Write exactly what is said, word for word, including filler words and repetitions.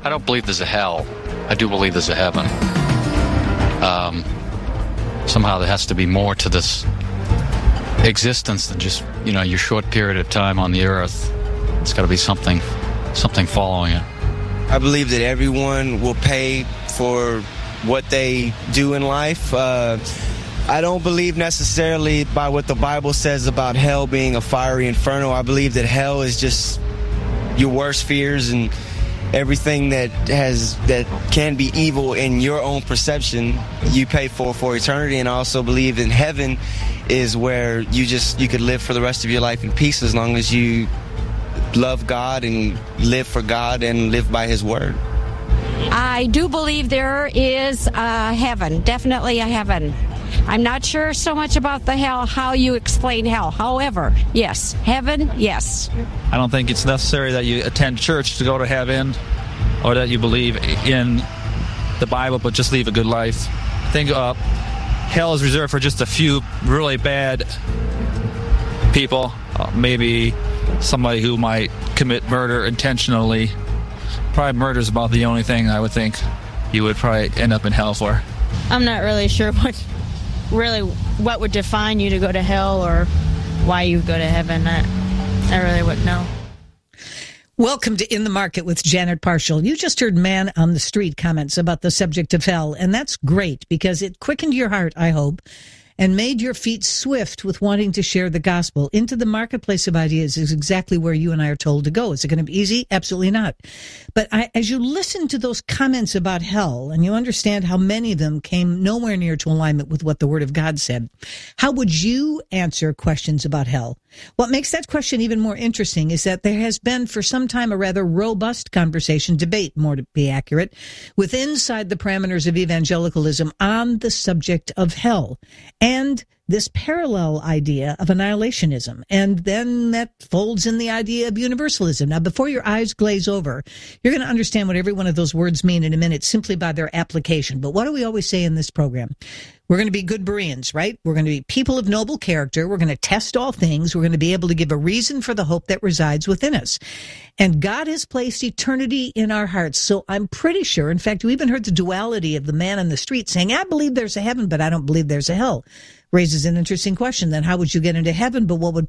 I don't believe there's a hell. I do believe there's a heaven. Um, somehow there has to be more to this existence than just, you know, your short period of time on the earth. It's got to be something, something following it. I believe that everyone will pay for what they do in life. Uh, I don't believe necessarily by what the Bible says about hell being a fiery inferno. I believe that hell is just your worst fears and everything that has that can be evil in your own perception, you pay for for eternity. And I also believe in heaven is where you just you could live for the rest of your life in peace as long as you love God and live for God and live by His word. I do believe there is a heaven, definitely a heaven. I'm not sure so much about the hell, how you explain hell. However, yes, heaven, yes. I don't think it's necessary that you attend church to go to heaven or that you believe in the Bible, but just live a good life. I think uh, hell is reserved for just a few really bad people, uh, maybe somebody who might commit murder intentionally. Probably murder is about the only thing I would think you would probably end up in hell for. I'm not really sure what really what would define you to go to hell or why you go to heaven. I, I really wouldn't know. Welcome to In the Market with Janet Parshall. You just heard Man on the Street comments about the subject of hell, and that's great because it quickened your heart, I hope, and made your feet swift with wanting to share the gospel. Into the marketplace of ideas is exactly where you and I are told to go. Is it going to be easy? Absolutely not. But I, as you listen to those comments about hell, and you understand how many of them came nowhere near to alignment with what the Word of God said, how would you answer questions about hell? What makes that question even more interesting is that there has been for some time a rather robust conversation, debate, more to be accurate, with inside the parameters of evangelicalism on the subject of hell and this parallel idea of annihilationism. And then that folds in the idea of universalism. Now, before your eyes glaze over, you're going to understand what every one of those words mean in a minute simply by their application. But what do we always say in this program? We're going to be good Bereans, right? We're going to be people of noble character. We're going to test all things. We're going to be able to give a reason for the hope that resides within us. And God has placed eternity in our hearts. So I'm pretty sure, in fact, you even heard the duality of the man on the street saying, I believe there's a heaven, but I don't believe there's a hell. Raises an interesting question. Then how would you get into heaven? But what would